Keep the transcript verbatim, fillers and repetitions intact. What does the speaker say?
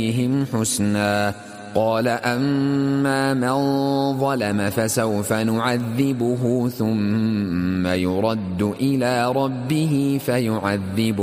عليهم حسنا. قال أما من ظلم فسوف نعذبه ثم يرد إلى ربه فيعذبه